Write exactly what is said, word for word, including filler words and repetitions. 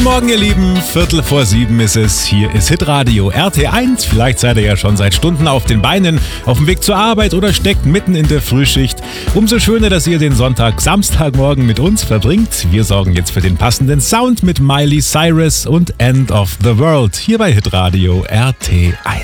Morgen, ihr Lieben, Viertel vor sieben ist es. Hier ist Hitradio R T eins. Vielleicht seid ihr ja schon seit Stunden auf den Beinen, auf dem Weg zur Arbeit oder steckt mitten in der Frühschicht. Umso schöner, dass ihr den Sonntag, Samstagmorgen mit uns verbringt. Wir sorgen jetzt für den passenden Sound mit Miley Cyrus und End of the World hier bei Hitradio R T eins.